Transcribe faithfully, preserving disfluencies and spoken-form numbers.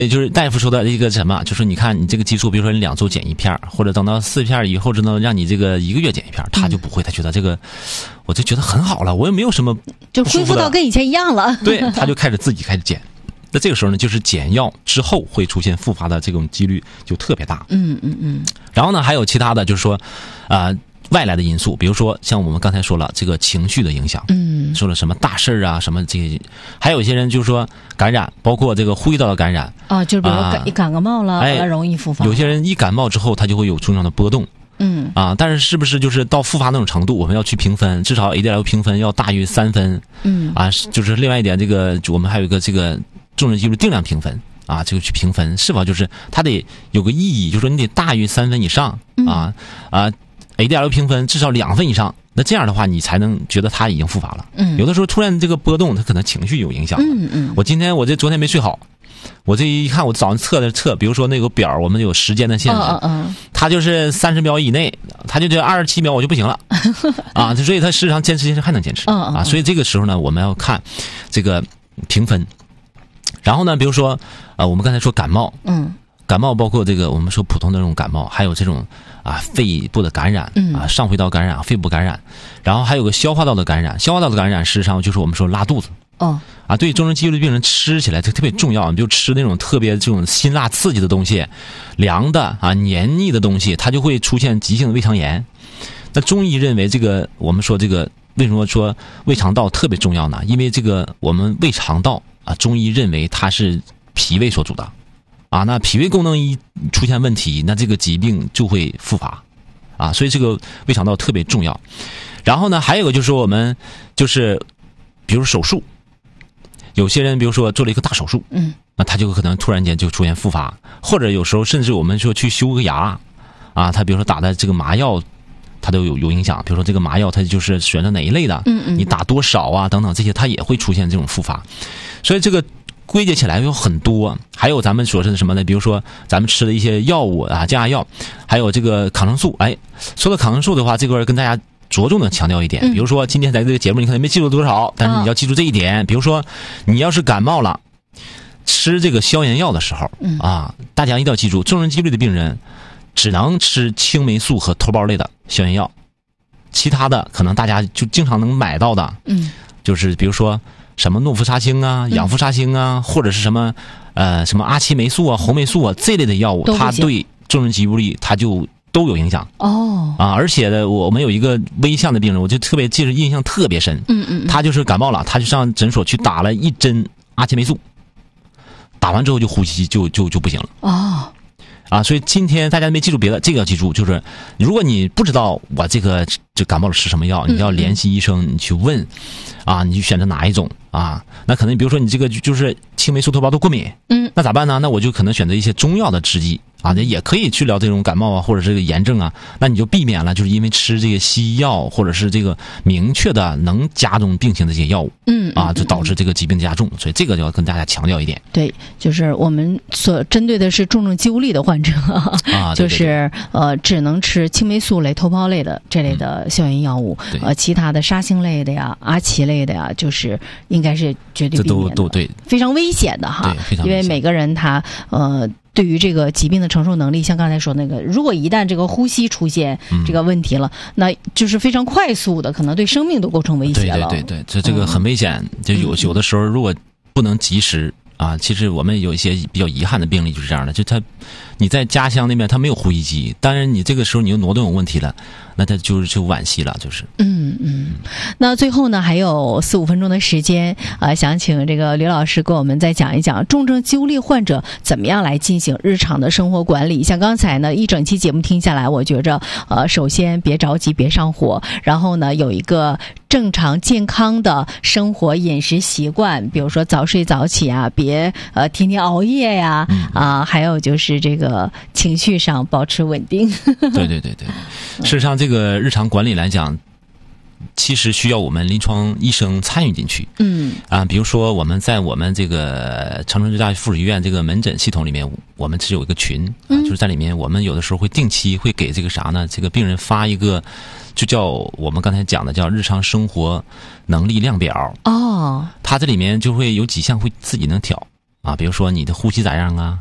也就是大夫说的一个什么，就是你看你这个激素，比如说你两周减一片，或者等到四片以后，只能让你这个一个月减一片，他就不会，他觉得这个我就觉得很好了，我也没有什么就恢复到跟以前一样了。 对，他就开始自己开始减。那这个时候呢，就是减药之后会出现复发的这种几率就特别大。 嗯嗯嗯。 然后呢，还有其他的，就是说，啊、呃。外来的因素，比如说像我们刚才说了这个情绪的影响， 嗯， 说了什么大事啊，什么这些，还有一些人就是说感染，包括这个呼吸道的感染啊，就是比如说一感个冒了，哎，容易复发。 有些人一感冒之后，他就会有重要的波动， 嗯啊，但是是不是就是到复发那种程度，我们要去评分，至少 A D L 评分要大于三分， 嗯啊，就是另外一点，这个我们还有一个这个重症肌肉定量评分。啊，这个去评分是否就是它得有个意义，就是说你得大于三分以上啊啊。A D L 评分至少两分以上，那这样的话你才能觉得他已经复发了。 嗯， 有的时候突然这个波动，他可能情绪有影响。 嗯嗯， 我今天我这昨天没睡好，我这一看我早上测的测，比如说那个表我们有时间的限制， 嗯嗯， 它就是三十秒以内，他就这二十七秒我就不行了啊，所以他事实上坚持坚持还能坚持啊，所以这个时候呢，我们要看这个评分，然后呢，比如说啊，我们刚才说感冒， 嗯。 感冒包括这个我们说普通的这种感冒，还有这种啊肺部的感染啊上呼吸道感染、肺部感染，然后还有个消化道的感染。消化道的感染事实上就是我们说拉肚子。 哦啊，对于中症肌瘤的病人吃起来这特别重要，你就吃那种特别这种辛辣刺激的东西、凉的啊黏腻的东西，它就会出现急性的胃肠炎。那中医认为这个我们说这个为什么说胃肠道特别重要呢？因为这个我们胃肠道啊，中医认为它是脾胃所主的。啊，那脾胃功能一出现问题，那这个疾病就会复发，啊，所以这个胃肠道特别重要。然后呢，还有一个就是我们就是，比如手术，有些人比如说做了一个大手术， 嗯， 那他就可能突然间就出现复发，或者有时候甚至我们说去修个牙，啊，他比如说打的这个麻药，它都有有影响。比如说这个麻药它就是选择哪一类的， 嗯嗯， 你打多少啊等等这些，它也会出现这种复发，所以这个。归结起来有很多，还有咱们说是什么呢？比如说咱们吃的一些药物啊，降压药，还有这个抗生素。哎，说到抗生素的话，这块跟大家着重的强调一点，比如说今天在这个节目你可能没记住多少，但是你要记住这一点。比如说你要是感冒了，吃这个消炎药的时候啊，大家一定要记住，重症肌瘤的病人只能吃青霉素和头孢类的消炎药，其他的可能大家就经常能买到的， 嗯， 就是比如说。什么诺氟沙星啊、氧氟沙星啊，嗯、或者是什么呃什么阿奇霉素啊、红霉素啊这类的药物，它对重症肌无力它就都有影响。 哦啊，而且呢，我们有一个危象的病人，我就特别记得印象特别深。 嗯嗯， 他就是感冒了，他就上诊所去打了一针阿奇霉素，打完之后就呼吸就就就不行了。 哦。 啊，所以今天大家没记住别的，这个要记住，就是如果你不知道我这个这感冒了吃什么药，你要联系医生，你去问，啊，你去选择哪一种啊？那可能比如说你这个就是青霉素、头孢都过敏， 嗯， 那咋办呢？那我就可能选择一些中药的制剂啊，那也可以治疗这种感冒啊，或者这个炎症啊，那你就避免了，就是因为吃这个西药或者是这个明确的能加重病情的这些药物， 嗯， 啊，就导致这个疾病加重，所以这个就要跟大家强调一点。 对，就是我们所针对的是重症肌无力的患者啊， 就是对对对呃只能吃青霉素类、头孢类的这类的消炎药物， 嗯、 呃，其他的沙星类的呀、阿奇类的呀，就是应该是绝对避免的， 这都都对， 非常危险的哈， 对，非常危险， 因为每个人他呃。对于这个疾病的承受能力，像刚才说那个，如果一旦这个呼吸出现这个问题了，嗯、那就是非常快速的，可能对生命都构成威胁了。 对对对对，这这个很危险。嗯、就有有的时候，如果不能及时啊，其实我们有一些比较遗憾的病例就是这样的，就他你在家乡那边他没有呼吸机，当然你这个时候你又挪动有问题了，那他就是就惋惜了，就是。 嗯嗯。那最后呢，还有四五分钟的时间啊、呃，想请这个刘老师给我们再讲一讲重症肌无力患者怎么样来进行日常的生活管理。像刚才呢一整期节目听下来，我觉着呃，首先别着急，别上火，然后呢有一个正常健康的生活饮食习惯，比如说早睡早起啊，别呃天天熬夜呀啊、呃，还有就是这个情绪上保持稳定。 对对对对，事实上这个日常管理来讲，其实需要我们临床医生参与进去。 嗯啊，比如说我们在我们这个长春最大附属医院这个门诊系统里面，我们是有一个群啊，就是在里面我们有的时候会定期会给这个啥呢？这个病人发一个，就叫我们刚才讲的叫日常生活能力量表。 哦， 它这里面就会有几项会自己能调啊，比如说你的呼吸咋样啊，